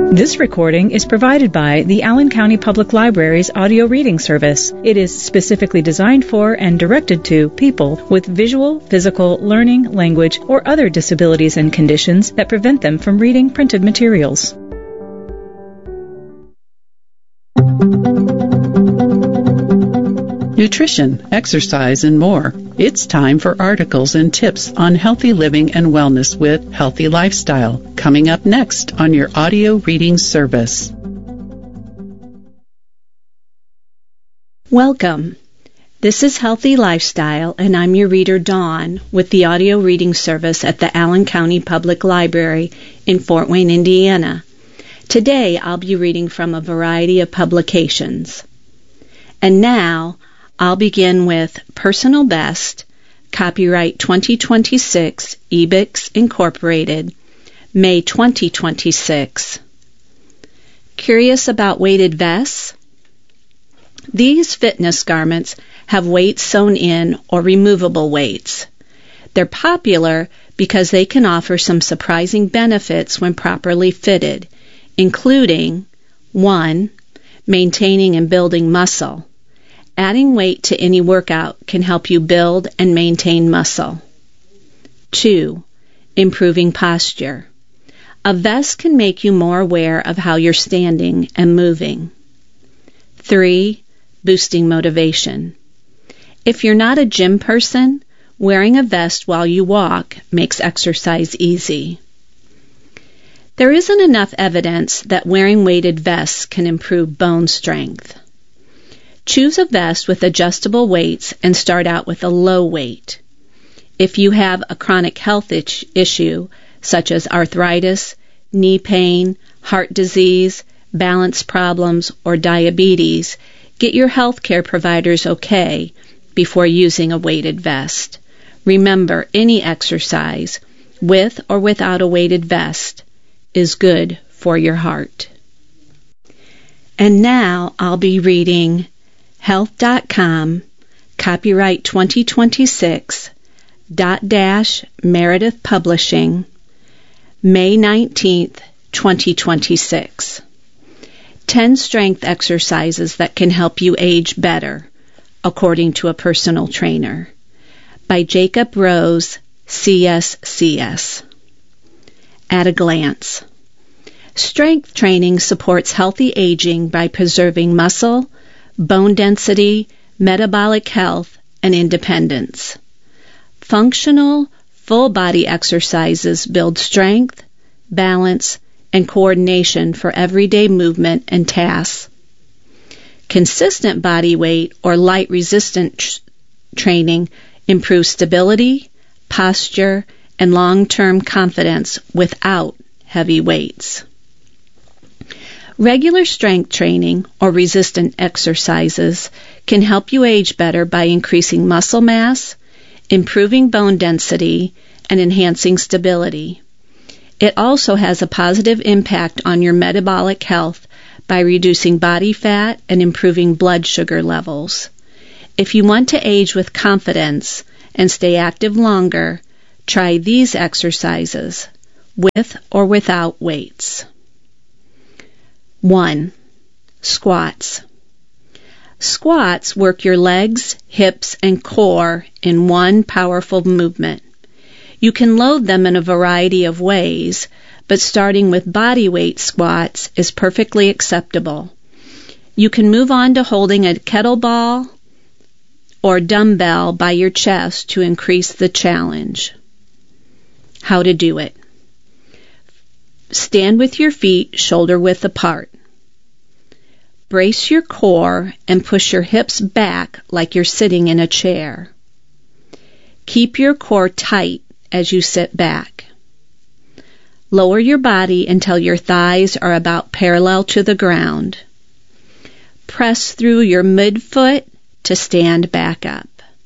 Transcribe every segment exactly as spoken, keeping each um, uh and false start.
This recording is provided by the Allen County Public Library's audio reading service. It is specifically designed for and directed to people with visual, physical, learning, language, or other disabilities and conditions that prevent them from reading printed materials. Nutrition, exercise, and more. It's time for articles and tips on healthy living and wellness with Healthy Lifestyle, coming up next on your audio reading service. Welcome. This is Healthy Lifestyle, and I'm your reader, Dawn, with the audio reading service at the Allen County Public Library in Fort Wayne, Indiana. Today, I'll be reading from a variety of publications. And now, I'll begin with Personal Best, copyright twenty twenty-six, Ebix Incorporated, May twenty twenty-six. Curious about weighted vests? These fitness garments have weights sewn in or removable weights. They're popular because they can offer some surprising benefits when properly fitted, including one. Maintaining and building muscle. Adding weight to any workout can help you build and maintain muscle. two. Improving posture. A vest can make you more aware of how you're standing and moving. three. Boosting motivation. If you're not a gym person, wearing a vest while you walk makes exercise easy. There isn't enough evidence that wearing weighted vests can improve bone strength. Choose a vest with adjustable weights and start out with a low weight. If you have a chronic health itch- issue, such as arthritis, knee pain, heart disease, balance problems, or diabetes, get your health care providers okay before using a weighted vest. Remember, any exercise, with or without a weighted vest, is good for your heart. And now I'll be reading Health dot com, copyright twenty twenty-six, dot dash Meredith Publishing, May nineteenth, twenty twenty-six. ten strength exercises that can help you age better, according to a personal trainer, by Jacob Rose, C S C S. At a glance. Strength training supports healthy aging by preserving muscle, bone density, metabolic health, and independence. Functional, full-body exercises build strength, balance, and coordination for everyday movement and tasks. Consistent body weight or light resistant tr- training improves stability, posture, and long-term confidence without heavy weights. Regular strength training or resistant exercises can help you age better by increasing muscle mass, improving bone density, and enhancing stability. It also has a positive impact on your metabolic health by reducing body fat and improving blood sugar levels. If you want to age with confidence and stay active longer, try these exercises, with or without weights. one. Squats. Squats work your legs, hips, and core in one powerful movement. You can load them in a variety of ways, but starting with body weight squats is perfectly acceptable. You can move on to holding a kettlebell or dumbbell by your chest to increase the challenge. How to do it. Stand with your feet shoulder width apart. Brace your core and push your hips back like you're sitting in a chair. Keep your core tight as you sit back. Lower your body until your thighs are about parallel to the ground. Press through your midfoot to stand back up.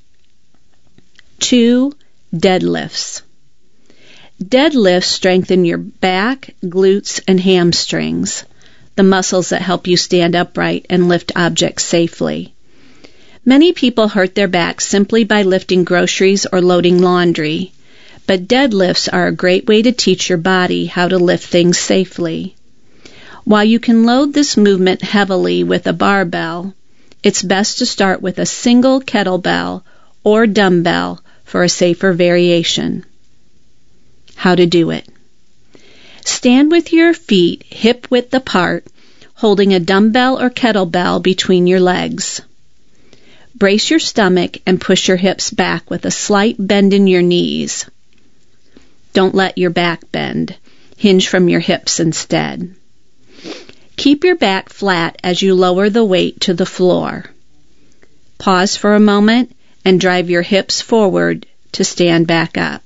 two. Deadlifts. Deadlifts strengthen your back, glutes, and hamstrings, the muscles that help you stand upright and lift objects safely. Many people hurt their backs simply by lifting groceries or loading laundry, but deadlifts are a great way to teach your body how to lift things safely. While you can load this movement heavily with a barbell, it's best to start with a single kettlebell or dumbbell for a safer variation. How to do it. Stand with your feet hip width apart, holding a dumbbell or kettlebell between your legs. Brace your stomach and push your hips back with a slight bend in your knees. Don't let your back bend. Hinge from your hips instead. Keep your back flat as you lower the weight to the floor. Pause for a moment and drive your hips forward to stand back up.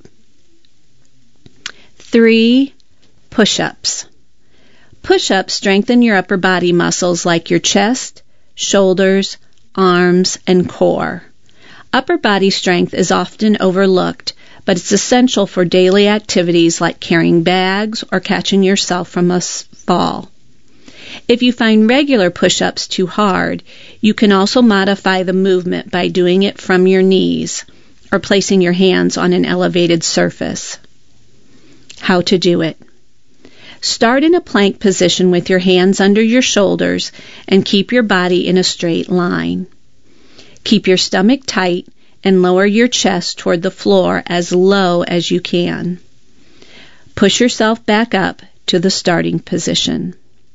Three push-ups. Push-ups strengthen your upper body muscles like your chest, shoulders, arms, and core. Upper body strength is often overlooked, but it's essential for daily activities like carrying bags or catching yourself from a fall. If you find regular push-ups too hard, you can also modify the movement by doing it from your knees or placing your hands on an elevated surface. How to do it. Start in a plank position with your hands under your shoulders and keep your body in a straight line. Keep your stomach tight and lower your chest toward the floor as low as you can. Push yourself back up to the starting position.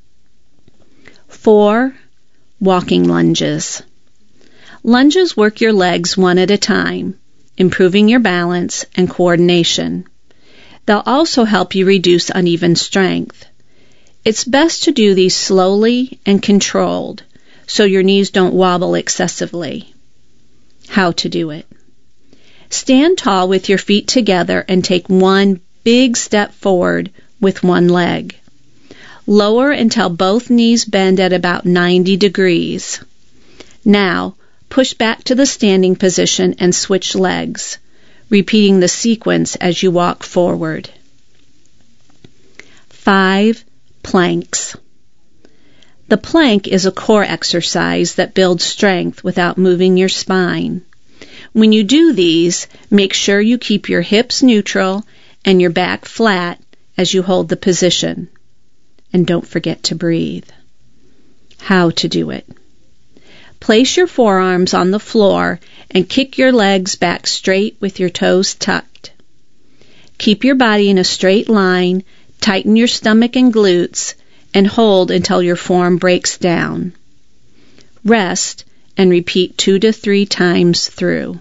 Four, walking lunges. Lunges work your legs one at a time, improving your balance and coordination. They'll also help you reduce uneven strength. It's best to do these slowly and controlled, so your knees don't wobble excessively. How to do it. Stand tall with your feet together and take one big step forward with one leg. Lower until both knees bend at about ninety degrees. Now, push back to the standing position and switch legs, repeating the sequence as you walk forward. Five, planks. The plank is a core exercise that builds strength without moving your spine. When you do these, make sure you keep your hips neutral and your back flat as you hold the position. And don't forget to breathe. How to do it. Place your forearms on the floor and kick your legs back straight with your toes tucked. Keep your body in a straight line, tighten your stomach and glutes, and hold until your form breaks down. Rest and repeat two to three times through.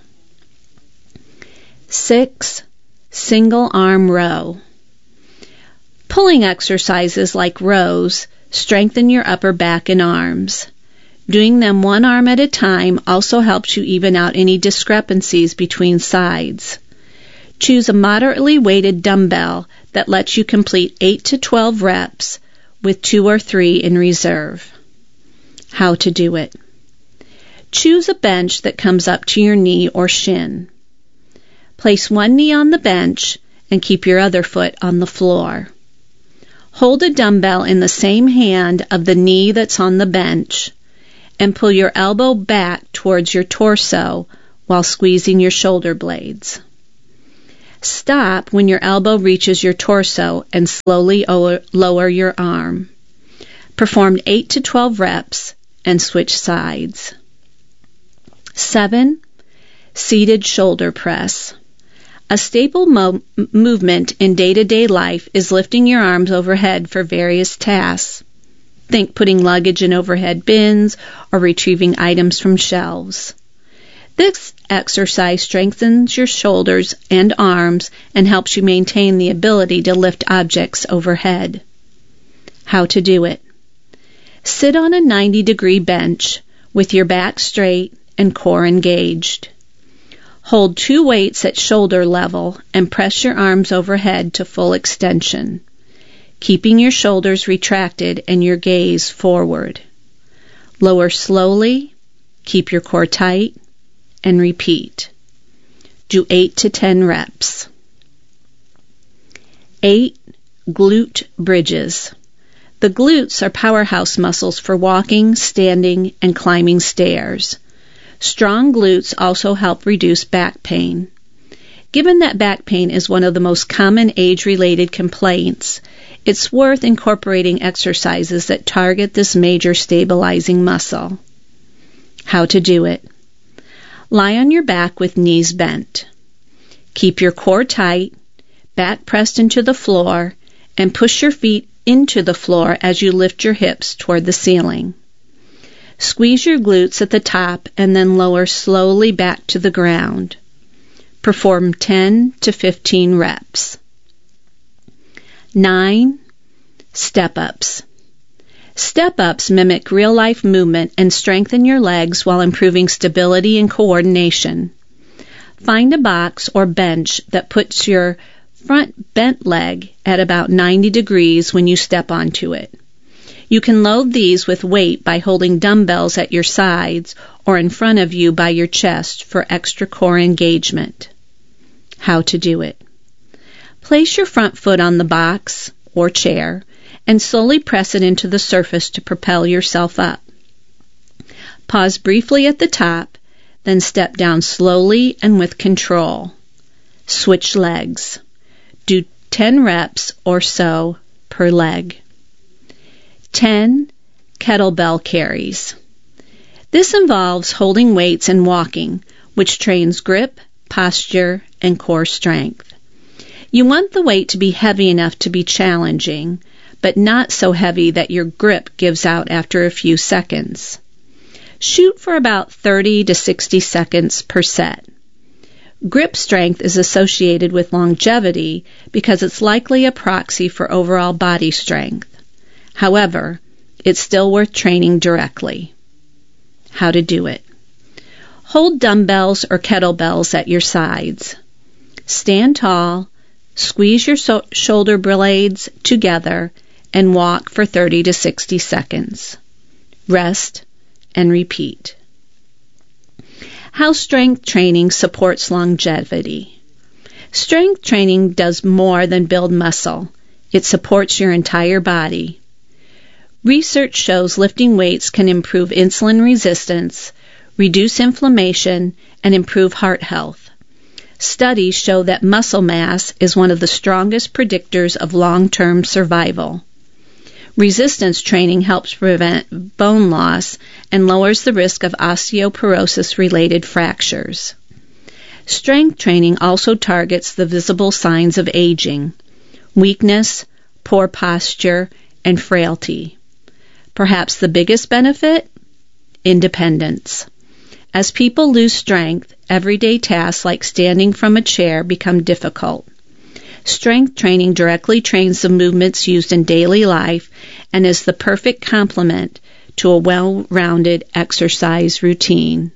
Six, single arm row. Pulling exercises like rows strengthen your upper back and arms. Doing them one arm at a time also helps you even out any discrepancies between sides. Choose a moderately weighted dumbbell that lets you complete eight to twelve reps with two or three in reserve. How to do it. Choose a bench that comes up to your knee or shin. Place one knee on the bench and keep your other foot on the floor. Hold a dumbbell in the same hand of the knee that's on the bench and pull your elbow back towards your torso while squeezing your shoulder blades. Stop when your elbow reaches your torso and slowly lower your arm. Perform eight to twelve reps and switch sides. Seven, seated shoulder press. A staple mo- movement in day-to-day life is lifting your arms overhead for various tasks. Think putting luggage in overhead bins or retrieving items from shelves. This exercise strengthens your shoulders and arms and helps you maintain the ability to lift objects overhead. How to do it. Sit on a ninety degree bench with your back straight and core engaged. Hold two weights at shoulder level and press your arms overhead to full extension, keeping your shoulders retracted and your gaze forward. Lower slowly, keep your core tight, and repeat. Do eight to ten reps. Eight, glute bridges. The glutes are powerhouse muscles for walking, standing, and climbing stairs. Strong glutes also help reduce back pain. Given that back pain is one of the most common age-related complaints, It's worth incorporating exercises that target this major stabilizing muscle. How to do it. Lie on your back with knees bent. Keep your core tight, back pressed into the floor, and push your feet into the floor as you lift your hips toward the ceiling. Squeeze your glutes at the top and then lower slowly back to the ground. Perform ten to fifteen reps. nine. Step-ups. Step-ups mimic real-life movement and strengthen your legs while improving stability and coordination. Find a box or bench that puts your front bent leg at about ninety degrees when you step onto it. You can load these with weight by holding dumbbells at your sides or in front of you by your chest for extra core engagement. How to do it. Place your front foot on the box or chair and slowly press it into the surface to propel yourself up. Pause briefly at the top, then step down slowly and with control. Switch legs. Do ten reps or so per leg. ten. Kettlebell carries. This involves holding weights and walking, which trains grip, posture, and core strength. You want the weight to be heavy enough to be challenging, but not so heavy that your grip gives out after a few seconds. Shoot for about thirty to sixty seconds per set. Grip strength is associated with longevity because it's likely a proxy for overall body strength. However, it's still worth training directly. How to do it. Hold dumbbells or kettlebells at your sides. Stand tall, squeeze your so- shoulder blades together, and walk for thirty to sixty seconds. Rest and repeat. How strength training supports longevity. Strength training does more than build muscle. It supports your entire body. Research shows lifting weights can improve insulin resistance, reduce inflammation, and improve heart health. Studies show that muscle mass is one of the strongest predictors of long-term survival. Resistance training helps prevent bone loss and lowers the risk of osteoporosis-related fractures. Strength training also targets the visible signs of aging, weakness, poor posture, and frailty. Perhaps the biggest benefit? Independence. As people lose strength, everyday tasks like standing from a chair become difficult. Strength training directly trains the movements used in daily life and is the perfect complement to a well-rounded exercise routine.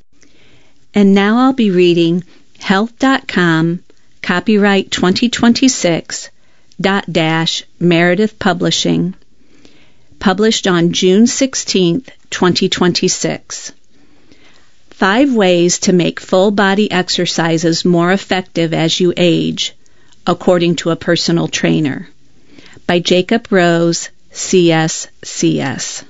And now I'll be reading health dot com, copyright twenty twenty-six, dot dash Meredith Publishing, published on June sixteenth, twenty twenty-six. Five ways to make full-body exercises more effective as you age, according to a personal trainer, by Jacob Rose, C S C S.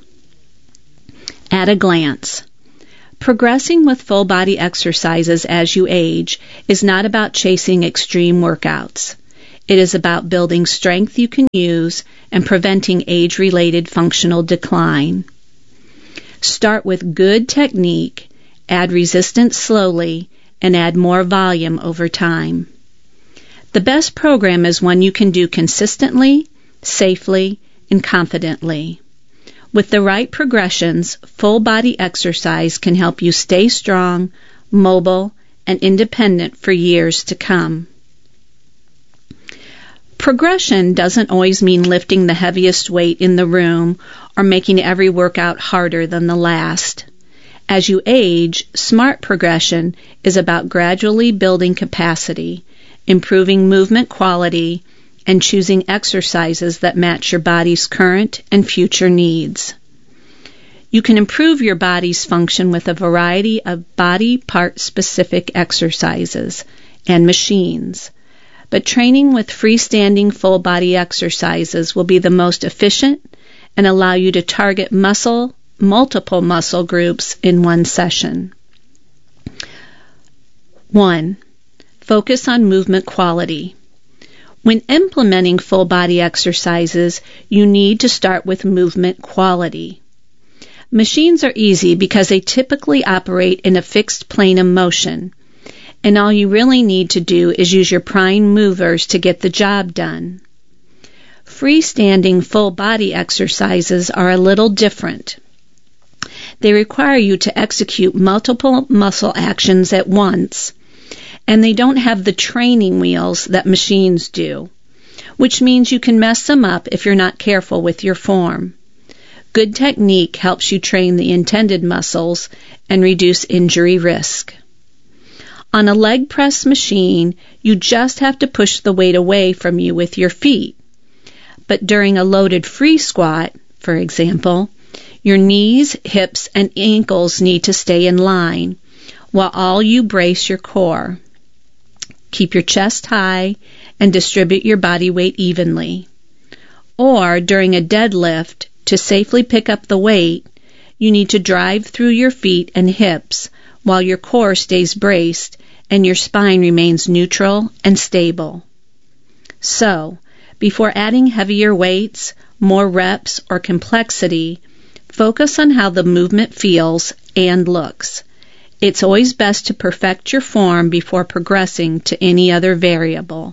At a glance. Progressing with full-body exercises as you age is not about chasing extreme workouts. It is about building strength you can use and preventing age-related functional decline. Start with good technique, add resistance slowly, and add more volume over time. The best program is one you can do consistently, safely, and confidently. With the right progressions, full-body exercise can help you stay strong, mobile, and independent for years to come. Progression doesn't always mean lifting the heaviest weight in the room or making every workout harder than the last. As you age, smart progression is about gradually building capacity, improving movement quality, and choosing exercises that match your body's current and future needs. You can improve your body's function with a variety of body part-specific exercises and machines, but training with freestanding full-body exercises will be the most efficient and allow you to target muscle, multiple muscle groups in one session. One. Focus on movement quality. When implementing full body exercises, you need to start with movement quality. Machines are easy because they typically operate in a fixed plane of motion, and all you really need to do is use your prime movers to get the job done. Freestanding full body exercises are a little different. They require you to execute multiple muscle actions at once, and they don't have the training wheels that machines do, which means you can mess them up if you're not careful with your form. Good technique helps you train the intended muscles and reduce injury risk. On a leg press machine, you just have to push the weight away from you with your feet. But during a loaded free squat, for example, your knees, hips, and ankles need to stay in line, while all you brace your core. Keep your chest high and distribute your body weight evenly. Or during a deadlift, to safely pick up the weight, you need to drive through your feet and hips while your core stays braced and your spine remains neutral and stable. So, before adding heavier weights, more reps, or complexity, focus on how the movement feels and looks. It's always best to perfect your form before progressing to any other variable.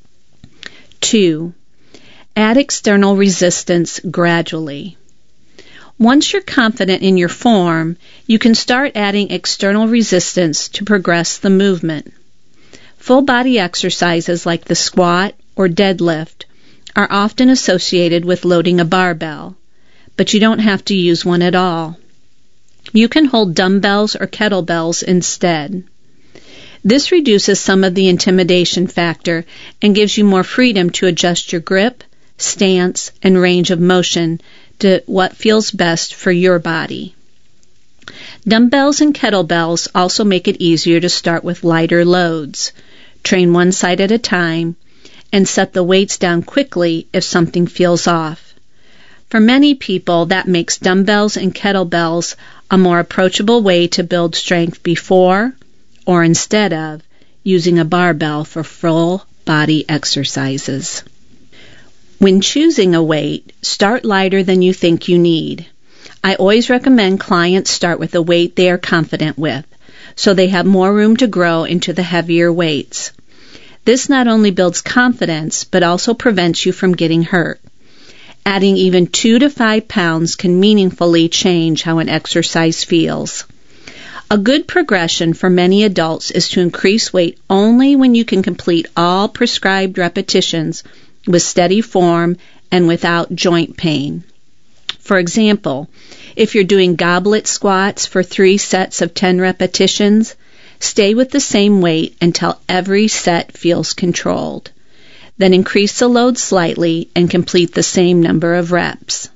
Two. Add external resistance gradually. Once you're confident in your form, you can start adding external resistance to progress the movement. Full body exercises like the squat or deadlift are often associated with loading a barbell, but you don't have to use one at all. You can hold dumbbells or kettlebells instead. This reduces some of the intimidation factor and gives you more freedom to adjust your grip, stance, and range of motion to what feels best for your body. Dumbbells and kettlebells also make it easier to start with lighter loads. Train one side at a time and set the weights down quickly if something feels off. For many people, that makes dumbbells and kettlebells a more approachable way to build strength before or instead of using a barbell for full body exercises. When choosing a weight, start lighter than you think you need. I always recommend clients start with a weight they are confident with, so they have more room to grow into the heavier weights. This not only builds confidence, but also prevents you from getting hurt. Adding even two to five pounds can meaningfully change how an exercise feels. A good progression for many adults is to increase weight only when you can complete all prescribed repetitions with steady form and without joint pain. For example, if you're doing goblet squats for three sets of ten repetitions, stay with the same weight until every set feels controlled. Then increase the load slightly and complete the same number of reps.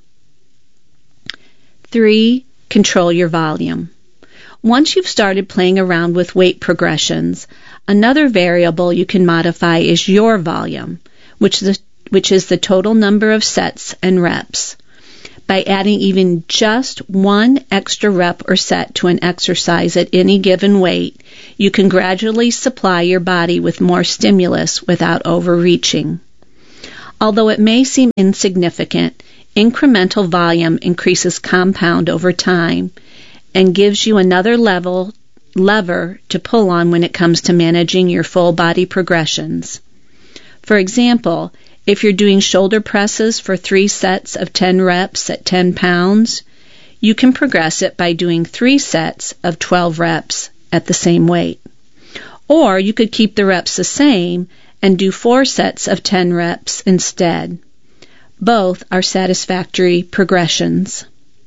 Three, control your volume. Once you've started playing around with weight progressions, another variable you can modify is your volume, which, the, which is the total number of sets and reps. By adding even just one extra rep or set to an exercise at any given weight, you can gradually supply your body with more stimulus without overreaching. Although it may seem insignificant, incremental volume increases compound over time and gives you another level lever to pull on when it comes to managing your full body progressions. For example, if you're doing shoulder presses for three sets of ten reps at ten pounds, you can progress it by doing three sets of twelve reps at the same weight. Or you could keep the reps the same and do four sets of ten reps instead. Both are satisfactory progressions.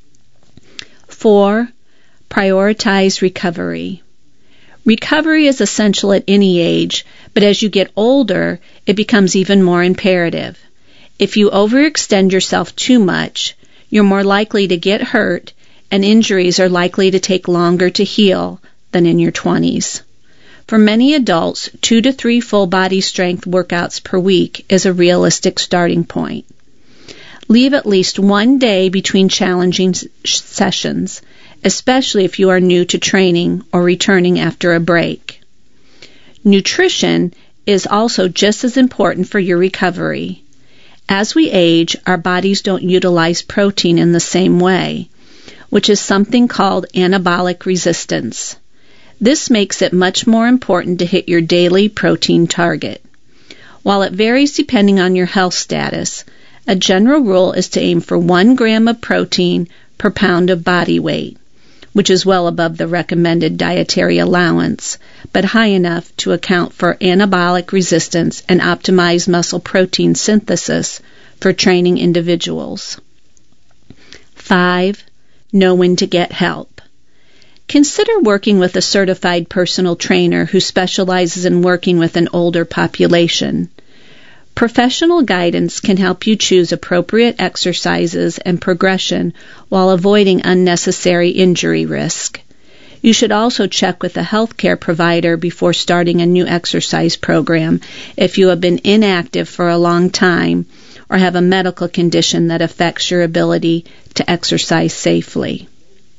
Four, prioritize recovery. Recovery is essential at any age, but as you get older, it becomes even more imperative. If you overextend yourself too much, you're more likely to get hurt, and injuries are likely to take longer to heal than in your twenties. For many adults, two to three full body strength workouts per week is a realistic starting point. Leave at least one day between challenging sessions, especially if you are new to training or returning after a break. Nutrition is also just as important for your recovery. As we age, our bodies don't utilize protein in the same way, which is something called anabolic resistance. This makes it much more important to hit your daily protein target. While it varies depending on your health status, a general rule is to aim for one gram of protein per pound of body weight, which is well above the recommended dietary allowance, but high enough to account for anabolic resistance and optimize muscle protein synthesis for training individuals. Five, know when to get help. Consider working with a certified personal trainer who specializes in working with an older population. Professional guidance can help you choose appropriate exercises and progression while avoiding unnecessary injury risk. You should also check with a healthcare provider before starting a new exercise program if you have been inactive for a long time or have a medical condition that affects your ability to exercise safely.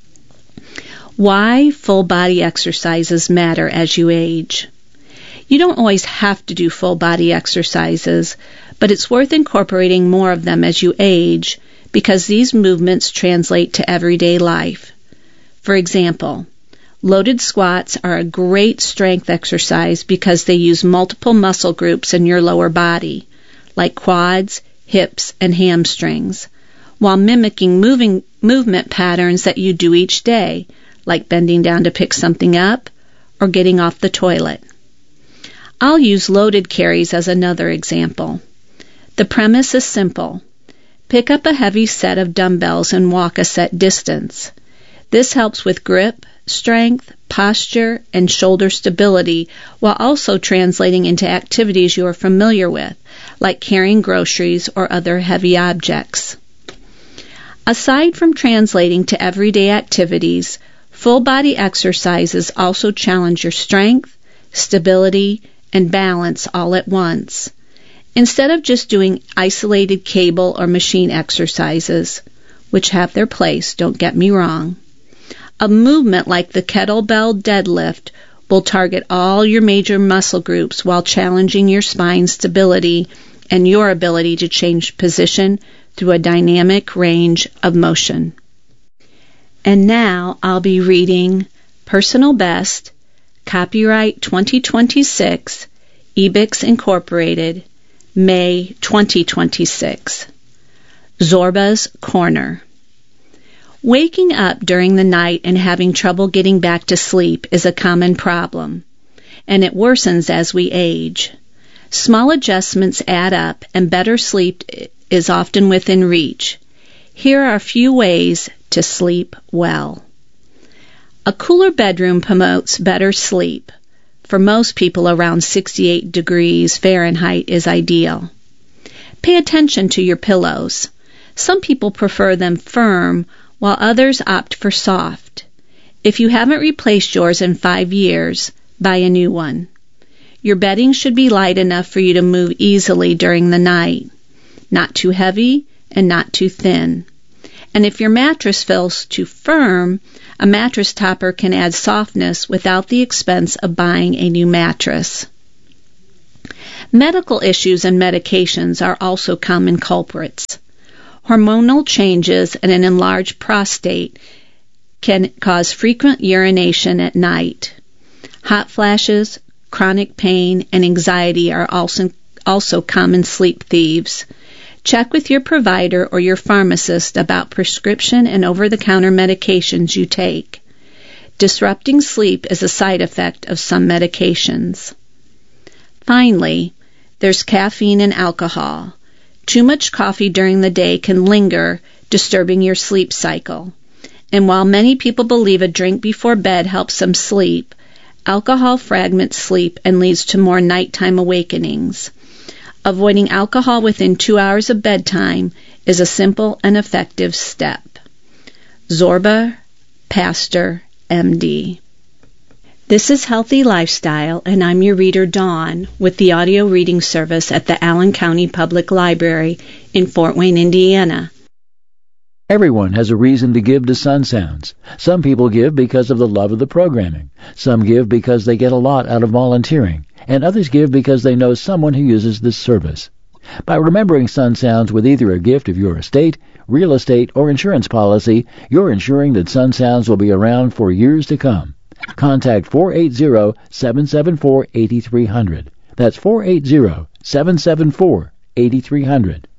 Why full body exercises matter as you age. You don't always have to do full body exercises, but it's worth incorporating more of them as you age because these movements translate to everyday life. For example, loaded squats are a great strength exercise because they use multiple muscle groups in your lower body, like quads, hips, and hamstrings, while mimicking moving movement patterns that you do each day, like bending down to pick something up or getting off the toilet. I'll use loaded carries as another example. The premise is simple. Pick up a heavy set of dumbbells and walk a set distance. This helps with grip, strength, posture, and shoulder stability while also translating into activities you are familiar with, like carrying groceries or other heavy objects. Aside from translating to everyday activities, full body exercises also challenge your strength, stability, and balance all at once. Instead of just doing isolated cable or machine exercises, which have their place, don't get me wrong, a movement like the kettlebell deadlift will target all your major muscle groups while challenging your spine stability and your ability to change position through a dynamic range of motion. And now I'll be reading Personal Best, Copyright twenty twenty-six, Ebix Incorporated, May twenty twenty-six. Zorba's Corner. Waking up during the night and having trouble getting back to sleep is a common problem, and it worsens as we age. Small adjustments add up, and better sleep is often within reach. Here are a few ways to sleep well. A cooler bedroom promotes better sleep. For most people, around sixty-eight degrees Fahrenheit is ideal. Pay attention to your pillows. Some people prefer them firm, while others opt for soft. If you haven't replaced yours in five years, buy a new one. Your bedding should be light enough for you to move easily during the night, not too heavy and not too thin. And if your mattress feels too firm, a mattress topper can add softness without the expense of buying a new mattress. Medical issues and medications are also common culprits. Hormonal changes and an enlarged prostate can cause frequent urination at night. Hot flashes, chronic pain, and anxiety are also, also common sleep thieves. Check with your provider or your pharmacist about prescription and over-the-counter medications you take. Disrupting sleep is a side effect of some medications. Finally, there's caffeine and alcohol. Too much coffee during the day can linger, disturbing your sleep cycle. And while many people believe a drink before bed helps them sleep, alcohol fragments sleep and leads to more nighttime awakenings. Avoiding alcohol within two hours of bedtime is a simple and effective step. Zorba, Pastor, M D. This is Healthy Lifestyle, and I'm your reader, Dawn, with the audio reading service at the Allen County Public Library in Fort Wayne, Indiana. Everyone has a reason to give to Sun Sounds. Some people give because of the love of the programming. Some give because they get a lot out of volunteering. and others give because they know someone who uses this service. By remembering Sun Sounds with either a gift of your estate, real estate, or insurance policy, you're ensuring that Sun Sounds will be around for years to come. Contact four eight zero, seven seven four, eight three zero zero. That's four eight zero, seven seven four, eight three zero zero.